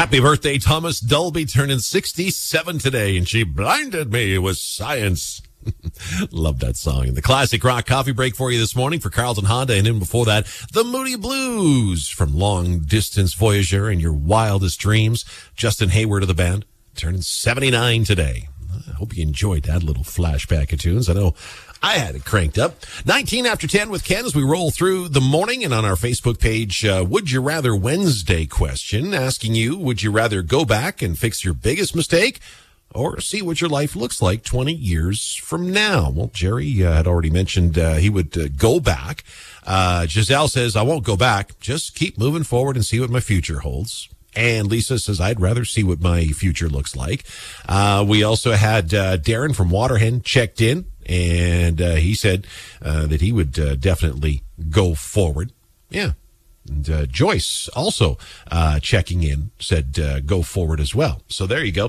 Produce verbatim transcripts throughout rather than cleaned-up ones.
Happy birthday, Thomas Dolby, turning sixty-seven today, and she blinded me with science. Love that song. And the classic rock coffee break for you this morning for Carlton Honda, and in before that, the Moody Blues from Long Distance Voyager and Your Wildest Dreams. Justin Hayward of the band, turning seventy-nine today. I hope you enjoyed that little flashback of tunes. I know I had it cranked up. nineteen after ten with Ken as we roll through the morning, and on our Facebook page, uh, Would You Rather Wednesday question, asking you, would you rather go back and fix your biggest mistake or see what your life looks like twenty years from now? Well, Jerry uh, had already mentioned uh, he would uh, go back. Uh, Giselle says, I won't go back. Just keep moving forward and see what my future holds. And Lisa says, I'd rather see what my future looks like. Uh, we also had uh, Darren from Waterhen checked in, and uh, he said uh, that he would uh, definitely go forward. Yeah. And uh, Joyce also uh, checking in said uh, go forward as well. So there you go.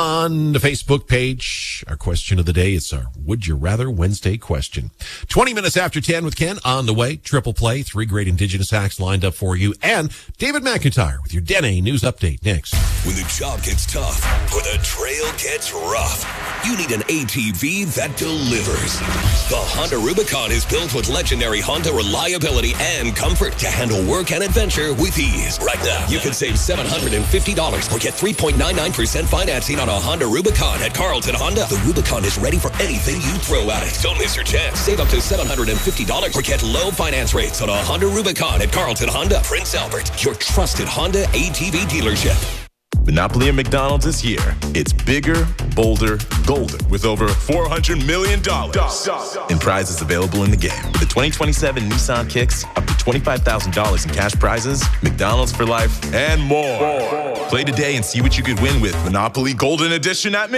On the Facebook page, our question of the day, it's our Would You Rather Wednesday question. twenty minutes after ten with Ken on the way. Triple play, three great Indigenous acts lined up for you. And David McIntyre with your Dene News Update next. When the job gets tough or the trail gets rough, you need an A T V that delivers. The Honda Rubicon is built with legendary Honda reliability and comfort to handle work and adventure with ease. Right now, you can save seven hundred fifty dollars or get three point nine nine percent financing on a Honda Rubicon at Carlton Honda. The Rubicon is ready for anything you throw at it. Don't miss your chance. Save up to seven hundred fifty dollars or get low finance rates on a Honda Rubicon at Carlton Honda, Prince Albert, your trusted Honda A T V dealership. Monopoly at McDonald's this year. It's bigger, bolder, golden with over four hundred million dollars in prizes available in the game. With the twenty twenty-seven Nissan Kicks, up to twenty-five thousand dollars in cash prizes, McDonald's for life, and more. more. Play today and see what you could win with Monopoly Golden Edition at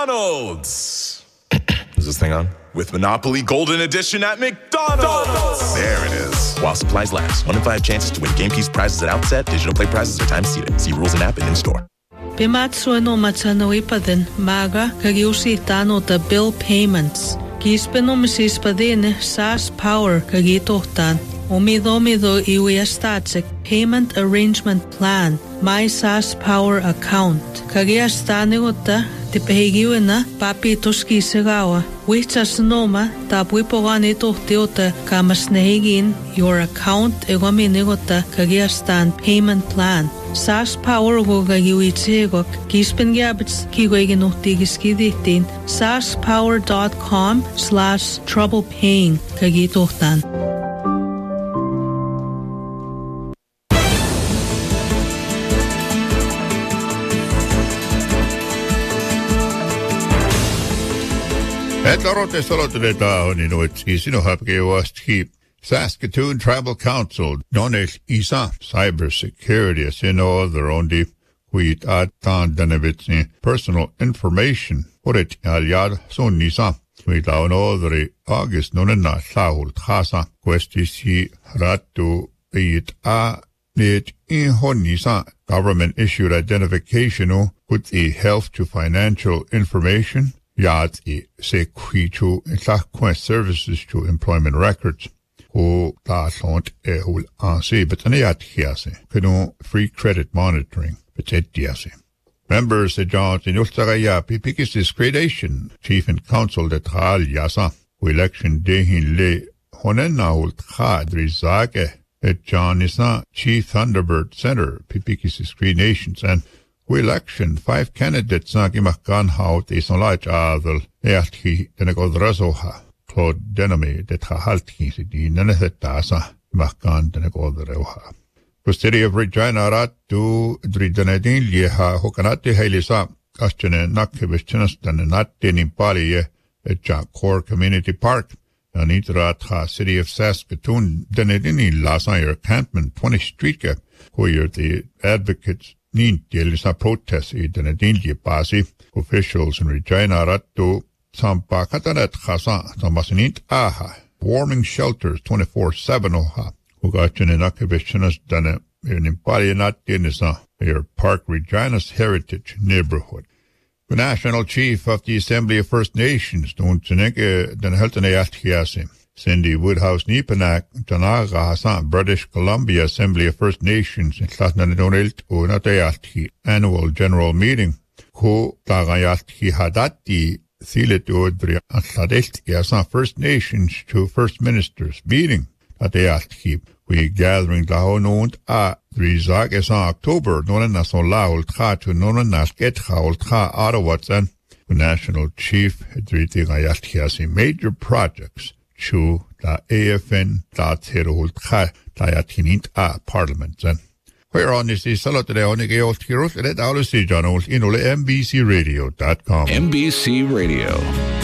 McDonald's. Is this thing on? With Monopoly Golden Edition at McDonald's. There it is. While supplies last. One in five chances to win game piece prizes at outset. Digital play prizes are time seated. See rules and app and in store. Bimatsuano matanoipaden maga kagiusitano the bill payments. Kispeno misispadene SAS Power kagitohtan. Umido mido iwiastatsik payment arrangement plan. My SAS Power account. Kagiastanigota tipehigiwena papi toski segawa. Wichasnoma tapwipogani tohtiota kamasnehigin your account egominigota kagiastan payment plan. SAS Power go gagiwichegok kispengabits kigweginuhtigiskidihtin saspower.com slash trouble paying kagitohtan. Et arote solotuleta on inuitski sinu hapkewasti Saskatoon Tribal Council donate isa cybersecurity sino other ondi huit atan danevitsi personal information oret aliad son nisa huit laun other August nonena saul khasa questi si ratu it a net in honisa government issued identification with the health to financial information Yat i se kwichu itlakwen services to employment records. Who taslont e hul ansi betaniyat hiase. Kenu free credit monitoring betetiase. Members of John in Ultaraya Pipikis gradation, Chief and Council de Tral Yasa, who election dehin le honena ul khadri zage et John Nisa Chief Thunderbird Center, Pipikis gradations and who election five candidates nagimakan haut isonlach adel earthi denegodrasoha Claude Denamy det haltki di nanetasa makan denegodreoha. The city of Regina Ratu Dridonedin liha hokanati helisa kastene nakkevichenas danenatti nimpali at Core Community Park. Anitratha city of Saskatoon Denedini Lasayer Campman twenty Street where the advocates Nintielisa protests in the Dingy Pasi, officials in Regina Ratu, Sampa Katanet Khasa, Tamasinint Aha, warming shelters twenty-four seven Oha, who got in an Akavishanas done in Impari Nat Denisa, near Park Regina's Heritage neighborhood. The National Chief of the Assembly of First Nations, Don Cheneke, Den Heltene Athiasi, Cindy Woodhouse Nipanak, Tanaga Hassan, British Columbia Assembly of First Nations, in Tlatnanonelt Unatayatki Annual General Meeting. Ko Tagayatki Hadati, Thilet Udri, Atladelt, Yasan First Nations to First Ministers Meeting. Atayatki, we gathering Lahonund a Rizak is on October, Nonanas on Laul Tra to Nonanas Getha Ultra Ottawatsan, National Chief Driti Gayatkiasi major projects. Chu la A F N la terul tra la yatinint a parliament then. Where on is the salotade on the old heroes let all see John old in M B C radio dot com. M B C Radio.